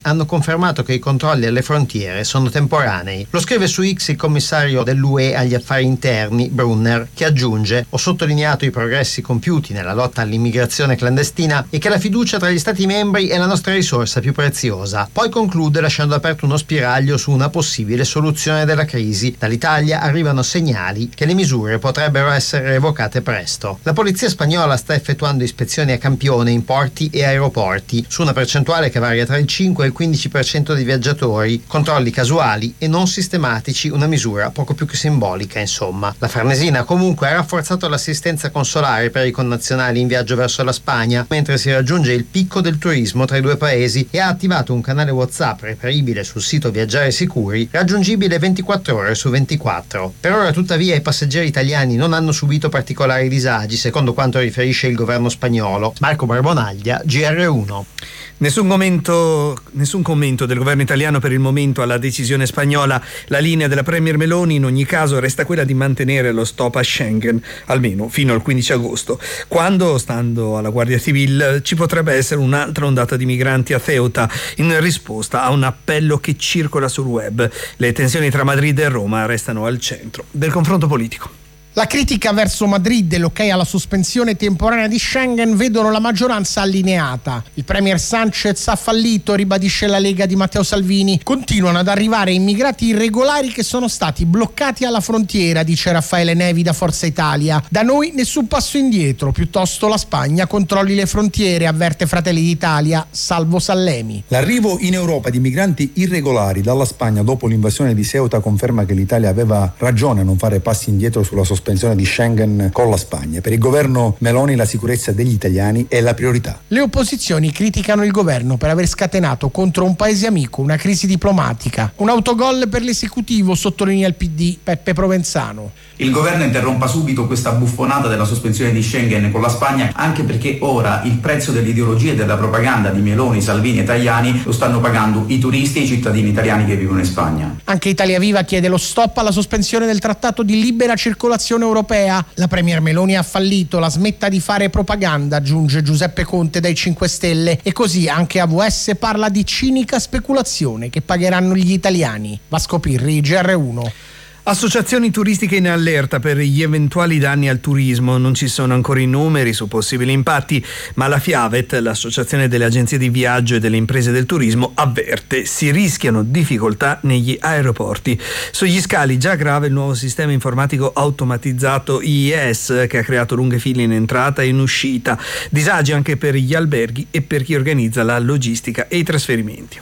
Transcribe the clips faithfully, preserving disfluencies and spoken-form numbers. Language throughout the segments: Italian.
hanno confermato che i controlli alle frontiere sono temporanei. Lo scrive su X il commissario dell'U E agli affari interni, Brunner, che aggiunge: ho sottolineato i progressi compiuti nella lotta all'immigrazione clandestina e che la fiducia tra gli Stati membri è la nostra risorsa più preziosa. Poi conclude lasciando aperto uno spiraglio su una possibile soluzione della crisi. Dall'Italia arrivano segnali che le misure potrebbero essere revocate presto. La polizia spagnola sta effettuando ispezioni a campione in porti e aeroporti, su una percentuale che varia tra il cinque e il quindici per cento di viaggiatori, controlli casuali e non sistematici, una misura poco più che simbolica, insomma. La Farnesina comunque ha rafforzato l'assistenza consolare per i connazionali in viaggio verso la Spagna, mentre si raggiunge il picco del turismo tra i due paesi, e ha attivato un canale WhatsApp reperibile sul sito Viaggiare Sicuri, raggiungibile ventiquattro ore su ventiquattro. Per ora tuttavia i passeggeri italiani non hanno subito particolari disagi, secondo quanto riferisce il governo spagnolo. Marco Barbonaglia, G R uno. Nessun commento, nessun commento del governo italiano per il momento alla decisione spagnola. La linea della Premier Meloni in ogni caso resta quella di mantenere lo stop a Schengen, almeno fino al quindici agosto, quando, stando alla Guardia Civile, ci potrebbe essere un'altra ondata di migranti a Ceuta, in risposta a un appello che circola sul web. Le tensioni tra Madrid e Roma restano al centro del confronto politico. La critica verso Madrid e l'ok alla sospensione temporanea di Schengen vedono la maggioranza allineata. Il premier Sanchez ha fallito, ribadisce la Lega di Matteo Salvini. Continuano ad arrivare immigrati irregolari che sono stati bloccati alla frontiera, dice Raffaele Nevi da Forza Italia. Da noi nessun passo indietro, piuttosto la Spagna controlli le frontiere, avverte Fratelli d'Italia, salvo Sallemi. L'arrivo in Europa di migranti irregolari dalla Spagna dopo l'invasione di Ceuta conferma che l'Italia aveva ragione a non fare passi indietro sulla sospensione sospensione di Schengen con la Spagna. Per il governo Meloni la sicurezza degli italiani è la priorità. Le opposizioni criticano il governo per aver scatenato contro un paese amico una crisi diplomatica. Un autogol per l'esecutivo, sottolinea il P D, Peppe Provenzano. Il governo interrompa subito questa buffonata della sospensione di Schengen con la Spagna, anche perché ora il prezzo dell'ideologia e della propaganda di Meloni, Salvini e Tajani lo stanno pagando i turisti e i cittadini italiani che vivono in Spagna. Anche Italia Viva chiede lo stop alla sospensione del trattato di libera circolazione europea. La premier Meloni ha fallito, la smetta di fare propaganda, aggiunge Giuseppe Conte dai cinque Stelle, e così anche A V S parla di cinica speculazione che pagheranno gli italiani. Vasco Pirri, G R uno. Associazioni turistiche in allerta per gli eventuali danni al turismo. Non ci sono ancora i numeri su possibili impatti, ma la Fiavet, l'associazione delle agenzie di viaggio e delle imprese del turismo, avverte: si rischiano difficoltà negli aeroporti. Sugli scali già grave il nuovo sistema informatico automatizzato I I S, che ha creato lunghe file in entrata e in uscita, disagi anche per gli alberghi e per chi organizza la logistica e i trasferimenti.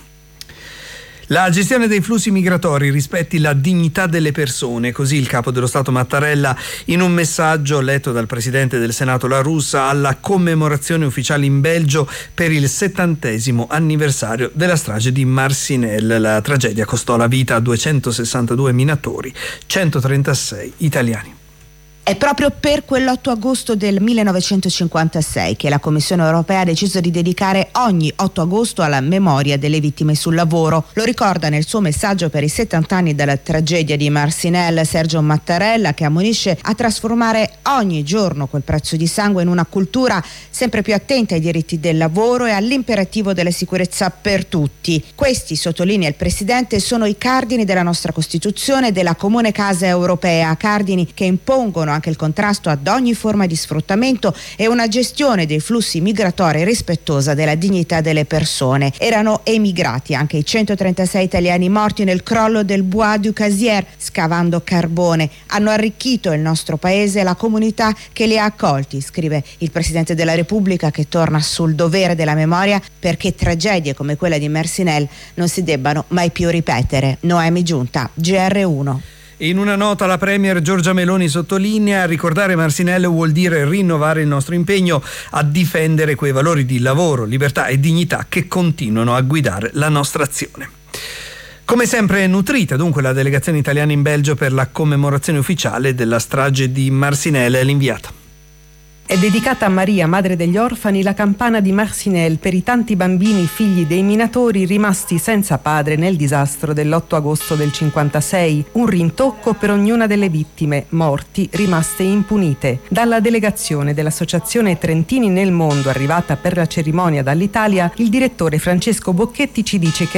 La gestione dei flussi migratori rispetti la dignità delle persone, così il capo dello Stato Mattarella in un messaggio letto dal presidente del Senato La Russa alla commemorazione ufficiale in Belgio per il settantesimo anniversario della strage di Marcinelle. La tragedia costò la vita a duecentosessantadue minatori, centotrentasei italiani. È proprio per quell'otto agosto del millenovecentocinquantasei che la Commissione europea ha deciso di dedicare ogni otto agosto alla memoria delle vittime sul lavoro. Lo ricorda nel suo messaggio per i settanta anni dalla tragedia di Marcinelle Sergio Mattarella, che ammonisce a trasformare ogni giorno quel prezzo di sangue in una cultura sempre più attenta ai diritti del lavoro e all'imperativo della sicurezza per tutti. Questi, sottolinea il Presidente, sono i cardini della nostra Costituzione e della comune casa europea, cardini che impongono anche il contrasto ad ogni forma di sfruttamento e una gestione dei flussi migratori rispettosa della dignità delle persone. Erano emigrati anche i centotrentasei italiani morti nel crollo del Bois du Casier scavando carbone. Hanno arricchito il nostro paese e la comunità che li ha accolti, scrive il Presidente della Repubblica, che torna sul dovere della memoria perché tragedie come quella di Marcinelle non si debbano mai più ripetere. Noemi Giunta, G R uno. In una nota la premier Giorgia Meloni sottolinea: ricordare Marcinelle vuol dire rinnovare il nostro impegno a difendere quei valori di lavoro, libertà e dignità che continuano a guidare la nostra azione. Come sempre nutrita dunque la delegazione italiana in Belgio per la commemorazione ufficiale della strage di Marcinelle. L'inviata. È dedicata a Maria, madre degli orfani, la campana di Marcinelle per i tanti bambini figli dei minatori rimasti senza padre nel disastro dell'otto agosto del cinquantasei. Un rintocco per ognuna delle vittime, morti rimaste impunite. Dalla delegazione dell'Associazione Trentini nel Mondo arrivata per la cerimonia dall'Italia, il direttore Francesco Bocchetti ci dice che